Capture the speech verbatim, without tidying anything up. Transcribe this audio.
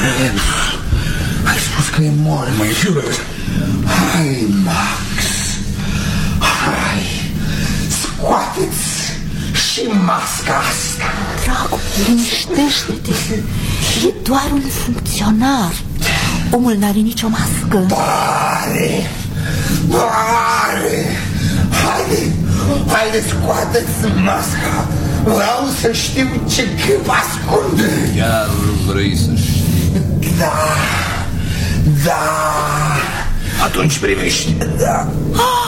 Ai spus că e mort. Măi, fiule. Hai, Max. Hai. Scoateți și masca asta. Dracu, liniștește-te. E doar un funcționar. Omul n-are nicio mască. Pare. Pare. Haide. Haide, scoateți masca. Vreau să știu ce câmp ascunde. Chiar vrei să știi? Da. Da. Atunci privește. Da.